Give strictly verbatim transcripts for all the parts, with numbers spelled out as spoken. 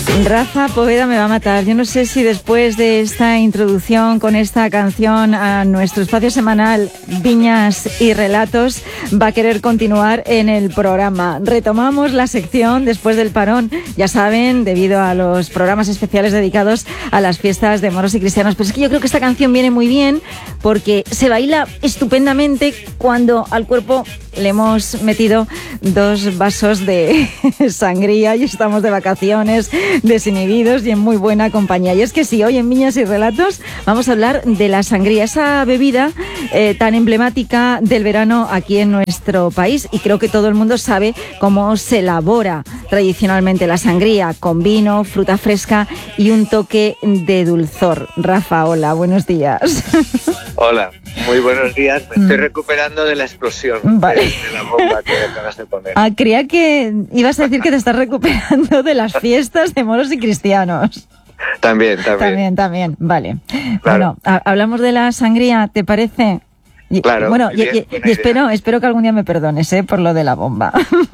Rafa Poveda me va a matar. Yo no sé si después de esta introducción con esta canción a nuestro espacio semanal Viñas y Relatos va a querer continuar en el programa. Retomamos la sección después del parón, ya saben, debido a los programas especiales dedicados a las fiestas de moros y cristianos. Pero es que yo creo que esta canción viene muy bien porque se baila estupendamente cuando al cuerpo le hemos metido dos vasos de sangría y estamos de vacaciones, desinhibidos y en muy buena compañía. Y es que sí, hoy en Viñas y Relatos vamos a hablar de la sangría, esa bebida eh, tan emblemática del verano aquí en nuestro país, y creo que todo el mundo sabe cómo se elabora tradicionalmente la sangría, con vino, fruta fresca y un toque de dulzor. Rafa, hola, buenos días. Hola, muy buenos días. Me estoy recuperando de la explosión, vale. de, de la bomba que acabas de poner. Ah, creía que ibas a decir que te estás recuperando de las fiestas de moros y cristianos. También, también. También, también, vale. Claro. Bueno, a- hablamos de la sangría, ¿te parece? Y, Claro, bueno, y, bien, y- buena y espero, espero que algún día me perdones, ¿eh? Por lo de la bomba.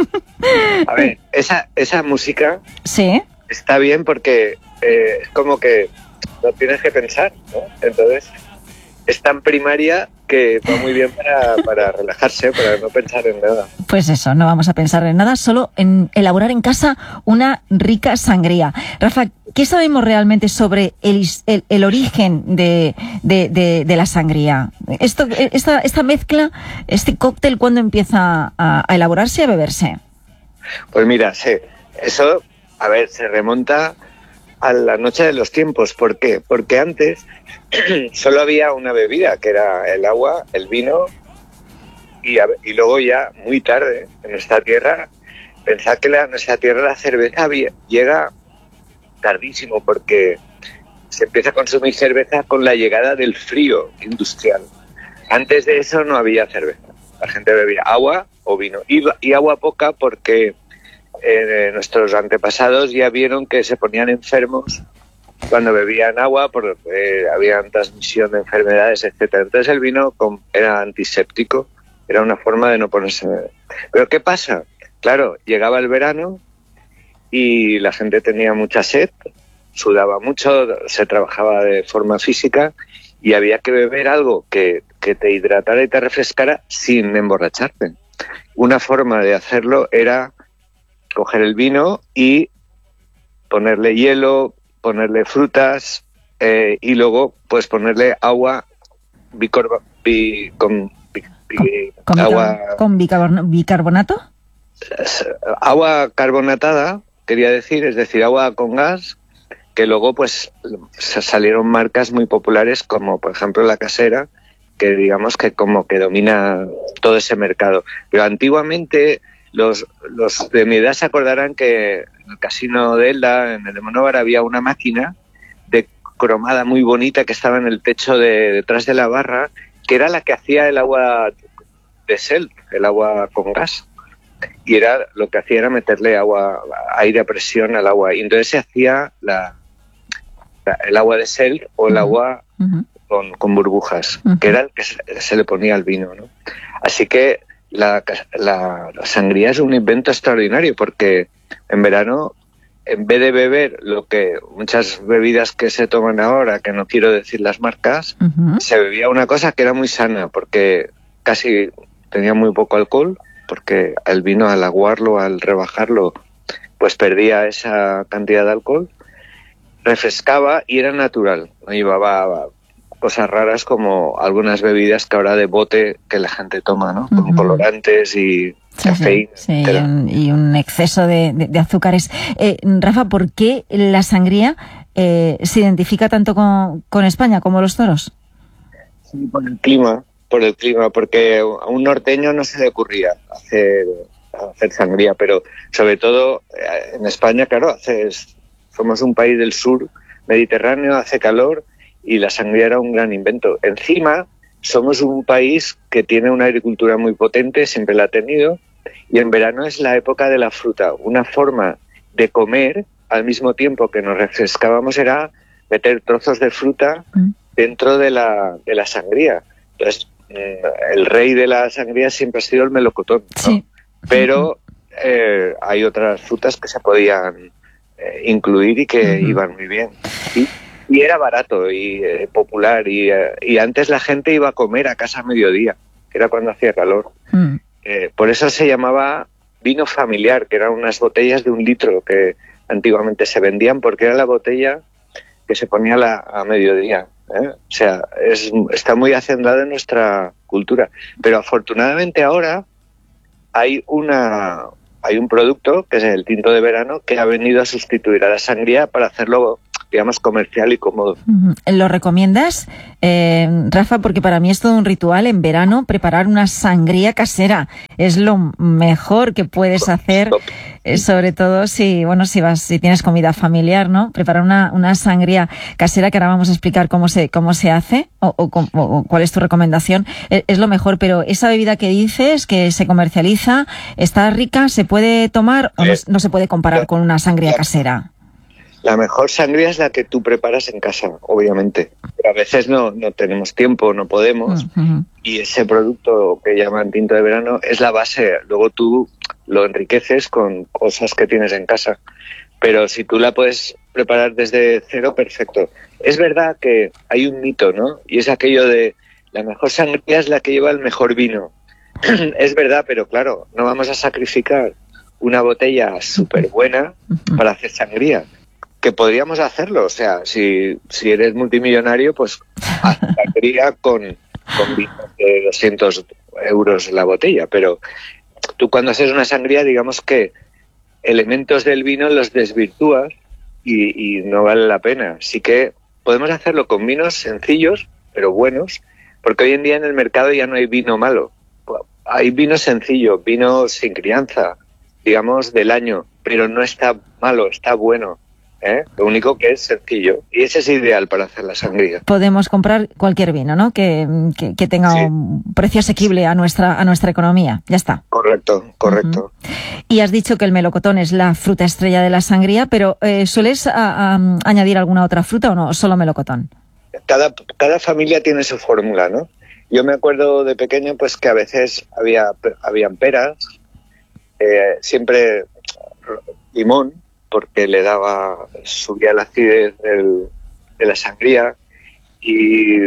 A ver, esa, esa música ¿Sí? está bien porque eh, es como que no tienes que pensar, ¿no? Entonces, es tan primaria que va muy bien para, para relajarse, para no pensar en nada. Pues eso, no vamos a pensar en nada, solo en elaborar en casa una rica sangría. Rafa, ¿qué sabemos realmente sobre el, el, el origen de, de, de, de la sangría? Esto, esta, esta mezcla, este cóctel, ¿cuándo empieza a, a elaborarse y a beberse? Pues mira, sí, eso, a ver, se remonta a la noche de los tiempos. ¿Por qué? Porque antes solo había una bebida, que era el agua, el vino, y, a, y luego ya, muy tarde, en nuestra tierra, pensad que la, en nuestra tierra la cerveza había, llega tardísimo, porque se empieza a consumir cerveza con la llegada del frío industrial. Antes de eso no había cerveza. La gente bebía agua o vino. Y, y agua poca porque eh, nuestros antepasados ya vieron que se ponían enfermos cuando bebían agua, porque eh, había transmisión de enfermedades, etcétera. Entonces el vino con, era antiséptico, era una forma de no ponerse... Pero ¿qué pasa? Claro, llegaba el verano y la gente tenía mucha sed, sudaba mucho, se trabajaba de forma física y había que beber algo que, que te hidratara y te refrescara sin emborracharte. Una forma de hacerlo era coger el vino y ponerle hielo, ponerle frutas eh, y luego pues ponerle agua bicorba, bi, con, bi, bi, ¿Con, agua, ¿con bicarbon- bicarbonato? agua carbonatada, quería decir, es decir, agua con gas, que luego pues salieron marcas muy populares como por ejemplo La Casera, que digamos que como que domina todo ese mercado. Pero antiguamente los, los de mi edad se acordarán que en el casino de Elda, en el de Monóvar, había una máquina de cromada muy bonita que estaba en el techo de detrás de la barra, que era la que hacía el agua de Sel, el agua con gas. Y era lo que hacía era meterle agua, aire a presión al agua. Y entonces se hacía la, la, el agua de Sel o el uh-huh. agua uh-huh. con, con burbujas, uh-huh. que era el que se, se le ponía al vino, ¿no? Así que la, la, la sangría es un invento extraordinario porque en verano, en vez de beber lo que muchas bebidas que se toman ahora, que no quiero decir las marcas, uh-huh. se bebía una cosa que era muy sana porque casi tenía muy poco alcohol, porque el vino al aguarlo, al rebajarlo, pues perdía esa cantidad de alcohol, refrescaba y era natural, no llevaba cosas raras como algunas bebidas que ahora de bote que la gente toma, ¿no? Con uh-huh. colorantes y sí, cafeína. Sí, sí, y, un, y un exceso de, de, de azúcares. Eh, Rafa, ¿por qué la sangría eh, se identifica tanto con, con España como los toros? Sí, por el clima. Por el clima, porque a un norteño no se le ocurría hacer, hacer sangría, pero sobre todo en España, claro, hace, somos un país del sur mediterráneo, hace calor y la sangría era un gran invento. Encima, somos un país que tiene una agricultura muy potente, siempre la ha tenido, y en verano es la época de la fruta. Una forma de comer al mismo tiempo que nos refrescábamos era meter trozos de fruta dentro de la, de la sangría. Entonces, el rey de la sangría siempre ha sido el melocotón, ¿no? Sí. Pero eh, hay otras frutas que se podían eh, incluir y que uh-huh. iban muy bien. Y, y era barato y eh, popular y, eh, y antes la gente iba a comer a casa a mediodía, que era cuando hacía calor. Uh-huh. Eh, por eso se llamaba vino familiar, que eran unas botellas de un litro que antiguamente se vendían porque era la botella que se ponía a, la, a mediodía. ¿eh? O sea, es, está muy hacendado en nuestra cultura. Pero afortunadamente ahora hay una hay un producto, que es el tinto de verano, que ha venido a sustituir a la sangría para hacerlo, digamos, comercial y cómodo. ¿Lo recomiendas, eh, Rafa? Porque para mí es todo un ritual en verano preparar una sangría casera. Es lo mejor que puedes hacer, eh, sobre todo si, bueno, si vas, si tienes comida familiar, ¿no? Preparar una, una sangría casera, que ahora vamos a explicar cómo se, cómo se hace o, o, o cuál es tu recomendación. Es, es lo mejor, pero esa bebida que dices que se comercializa, ¿está rica? ¿Se puede tomar o no, no se puede comparar con una sangría casera? La mejor sangría es la que tú preparas en casa, obviamente. Pero a veces no, no tenemos tiempo, no podemos. Uh-huh. Y ese producto que llaman tinto de verano es la base. Luego tú lo enriqueces con cosas que tienes en casa. Pero si tú la puedes preparar desde cero, perfecto. Es verdad que hay un mito, ¿no? Y es aquello de la mejor sangría es la que lleva el mejor vino. Es verdad, pero claro, no vamos a sacrificar una botella súper buena uh-huh. para hacer sangría. Que podríamos hacerlo, o sea, si, si eres multimillonario, pues haz sangría con, con vinos de doscientos euros la botella, pero tú cuando haces una sangría, digamos que elementos del vino los desvirtúas y, y no vale la pena. Sí que podemos hacerlo con vinos sencillos, pero buenos, porque hoy en día en el mercado ya no hay vino malo. Hay vino sencillo, vino sin crianza, digamos, del año, pero no está malo, está bueno. ¿Eh? Lo único que es sencillo, y ese es ideal para hacer la sangría. Podemos comprar cualquier vino, ¿no? Que, que, que tenga sí. un precio asequible a nuestra a nuestra economía. Ya está. Correcto, correcto. Uh-huh. Y has dicho que el melocotón es la fruta estrella de la sangría, pero eh, ¿sueles a, a, añadir alguna otra fruta o no? ¿Solo melocotón? Cada, cada familia tiene su fórmula, ¿no? Yo me acuerdo de pequeño pues que a veces había habían peras, eh, siempre limón, porque le daba, subía la acidez del, de la sangría, y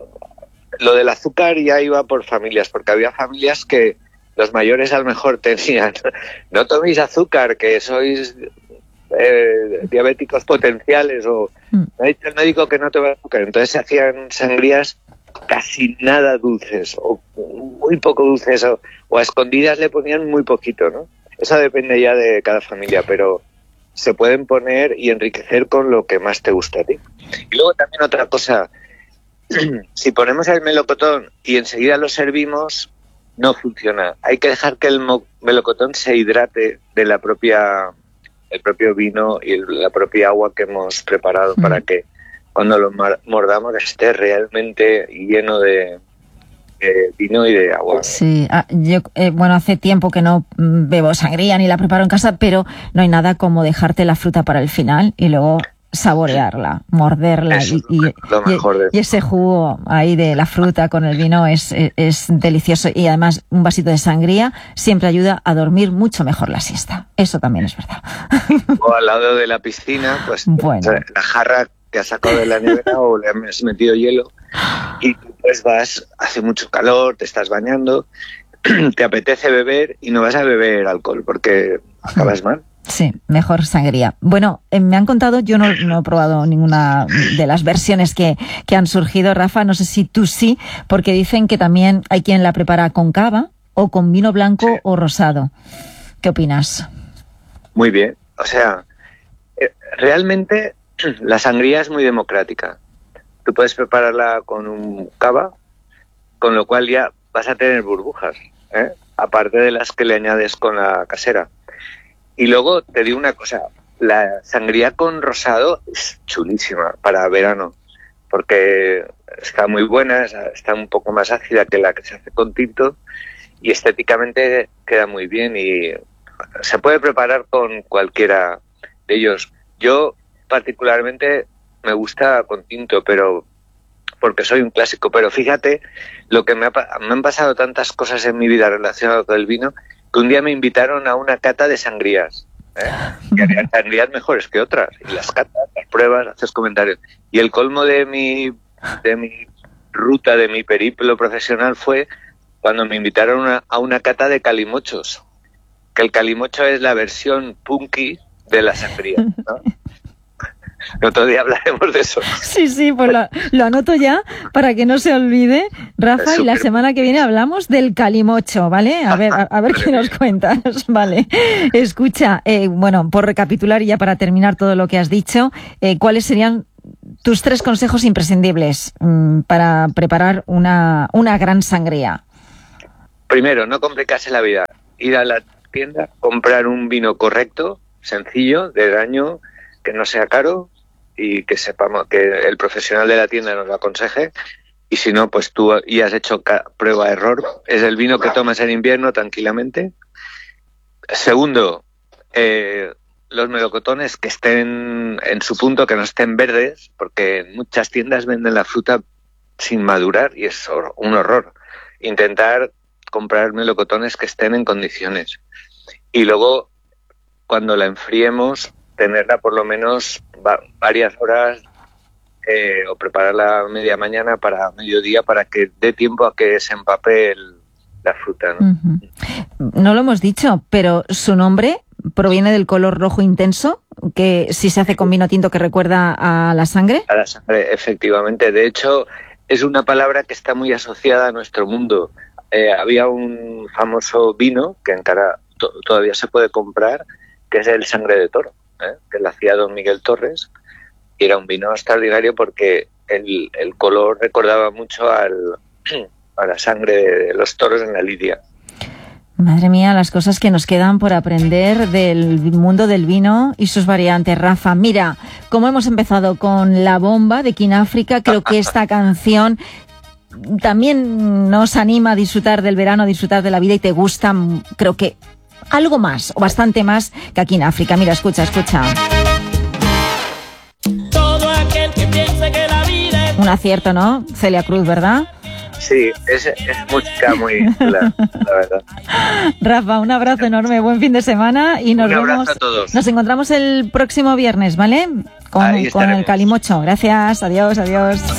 lo del azúcar ya iba por familias, porque había familias que los mayores a lo mejor tenían, no toméis azúcar, que sois eh, diabéticos potenciales, o me ha dicho el médico que no tome azúcar, entonces se hacían sangrías casi nada dulces, o muy poco dulces, o, o a escondidas le ponían muy poquito, ¿no? Eso depende ya de cada familia, pero se pueden poner y enriquecer con lo que más te gusta a ti. Y luego también otra cosa, si ponemos el melocotón y enseguida lo servimos, no funciona. Hay que dejar que el mo- melocotón se hidrate de la propia, el propio vino y el, la propia agua que hemos preparado mm. para que cuando lo mar- mordamos esté realmente lleno de, de vino y de agua. Sí, ah, yo, eh, bueno, hace tiempo que no bebo sangría ni la preparo en casa, pero no hay nada como dejarte la fruta para el final y luego saborearla, morderla. Eso, y, y, lo mejor de... y ese jugo ahí de la fruta con el vino es, es, es delicioso, y además un vasito de sangría siempre ayuda a dormir mucho mejor la siesta. Eso también es verdad. O al lado de la piscina, pues bueno. la jarra que has sacado de la nevera o le has metido hielo y tú pues vas, hace mucho calor, te estás bañando, te apetece beber y no vas a beber alcohol porque acabas mal. Sí, mejor sangría. Bueno, eh, me han contado, yo no, no he probado ninguna de las versiones que, que han surgido, Rafa, no sé si tú sí, porque dicen que también hay quien la prepara con cava o con vino blanco sí. o rosado. ¿Qué opinas? Muy bien, o sea, eh, realmente la sangría es muy democrática. Tú puedes prepararla con un cava, con lo cual ya vas a tener burbujas, ¿eh? Aparte de las que le añades con la casera. Y luego te digo una cosa, la sangría con rosado es chulísima para verano, porque está muy buena, está un poco más ácida que la que se hace con tinto y estéticamente queda muy bien y se puede preparar con cualquiera de ellos. Yo particularmente me gusta con tinto, pero porque soy un clásico, pero fíjate lo que me, ha, me han pasado tantas cosas en mi vida relacionadas con el vino, que un día me invitaron a una cata de sangrías. ¿eh? Que había sangrías mejores que otras. Y las catas, las pruebas, haces comentarios. Y el colmo de mi, de mi ruta, de mi periplo profesional fue cuando me invitaron una, a una cata de calimochos. Que el calimocho es la versión punky de la sangría, ¿no? Otro día hablaremos de eso. Sí, sí, pues lo, lo anoto ya para que no se olvide, Rafa, y la semana que viene hablamos del calimocho, ¿vale? A ver, a, a ver qué nos cuentas, ¿vale? Escucha, eh, bueno, por recapitular y ya para terminar todo lo que has dicho, eh, ¿cuáles serían tus tres consejos imprescindibles mmm, para preparar una, una gran sangría? Primero, no complicarse la vida. Ir a la tienda, comprar un vino correcto, sencillo, del año, que no sea caro, y que sepamos que el profesional de la tienda nos lo aconseje, y si no, pues tú ya has hecho prueba-error. Es el vino que tomas en invierno tranquilamente. Segundo, eh, los melocotones que estén en su punto, que no estén verdes, porque en muchas tiendas venden la fruta sin madurar y es un horror. Intentar comprar melocotones que estén en condiciones. Y luego, cuando la enfriemos, tenerla por lo menos va, varias horas eh, o prepararla a media mañana para mediodía para que dé tiempo a que se empape el, la fruta, ¿no? Uh-huh. No lo hemos dicho, pero su nombre proviene del color rojo intenso, que si se hace con vino tinto que recuerda a la sangre. A la sangre, efectivamente. De hecho, es una palabra que está muy asociada a nuestro mundo. Eh, había un famoso vino que encara, to, todavía se puede comprar, que es el Sangre de Toro. ¿Eh? Que lo hacía don Miguel Torres, y era un vino extraordinario porque el, el color recordaba mucho al, a la sangre de los toros en la lidia. Madre mía, las cosas que nos quedan por aprender del mundo del vino y sus variantes, Rafa. Mira, como hemos empezado con La Bomba de King África, creo que esta canción también nos anima a disfrutar del verano, a disfrutar de la vida, y te gusta, creo que algo más, o bastante más que aquí en África. Mira, escucha, escucha. Todo aquel que piense que la vida es... Un acierto, ¿no? Celia Cruz, ¿verdad? Sí, es, es música muy chula, la verdad. Rafa, un abrazo enorme, buen fin de semana y nos un abrazo vemos. A todos. Nos encontramos el próximo viernes, ¿vale? Con, con el calimocho. Gracias, adiós, adiós.